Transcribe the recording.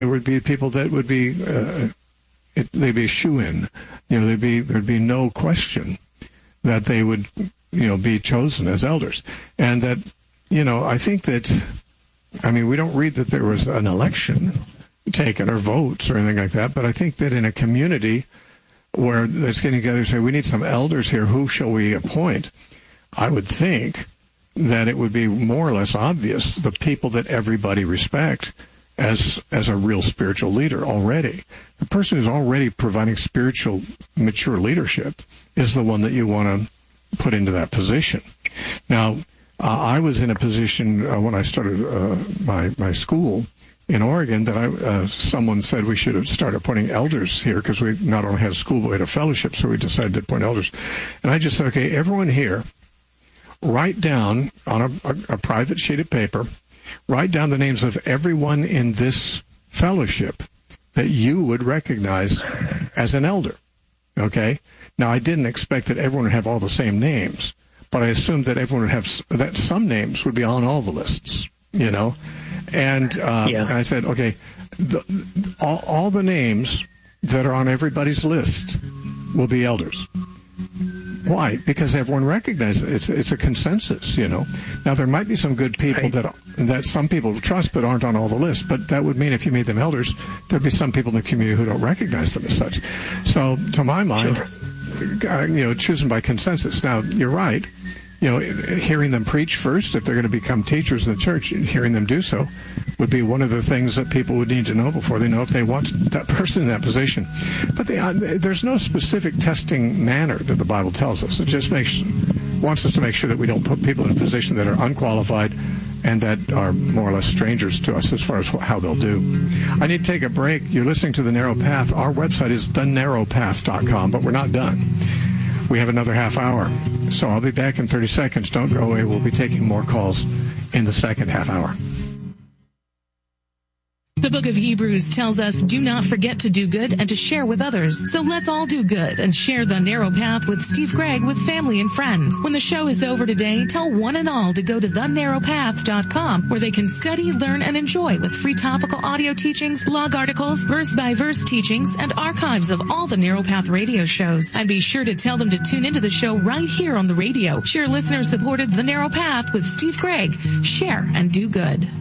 There would be people that would be, they'd be shoo-in. There'd be no question that they would, be chosen as elders. And that, I think that, we don't read that there was an election taken or votes or anything like that, but I think that in a community where it's getting together and say, we need some elders here, who shall we appoint? I would think that it would be more or less obvious the people that everybody respects as a real spiritual leader already. The person who's already providing spiritual, mature leadership is the one that you want to put into that position. Now, I was in a position when I started my school in Oregon that someone said we should start appointing elders here because we not only had a school, but we had a fellowship, so we decided to appoint elders. And I just said, okay, everyone here, write down on a private sheet of paper, write down the names of everyone in this fellowship that you would recognize as an elder, okay? Now, I didn't expect that everyone would have all the same names, but I assumed that everyone would have, that some names would be on all the lists, And I said, okay, all the names that are on everybody's list will be elders. Why? Because everyone recognizes it. It's a consensus, Now, there might be some good people that some people trust but aren't on all the lists, but that would mean if you made them elders, there'd be some people in the community who don't recognize them as such. So, to my mind, choosing by consensus. Now, you're right. Hearing them preach first, if they're going to become teachers in the church, hearing them do so would be one of the things that people would need to know before they know if they want that person in that position. But there's no specific testing manner that the Bible tells us. It just wants us to make sure that we don't put people in a position that are unqualified and that are more or less strangers to us as far as how they'll do. I need to take a break. You're listening to The Narrow Path. Our website is thenarrowpath.com, but we're not done. We have another half hour. So I'll be back in 30 seconds. Don't go away. We'll be taking more calls in the second half hour. The book of Hebrews tells us, do not forget to do good and to share with others. So let's all do good and share The Narrow Path with Steve Gregg with family and friends. When the show is over today, tell one and all to go to thenarrowpath.com where they can study, learn, and enjoy with free topical audio teachings, blog articles, verse-by-verse teachings, and archives of all the Narrow Path radio shows. And be sure to tell them to tune into the show right here on the radio. Share listener-supported The Narrow Path with Steve Gregg. Share and do good.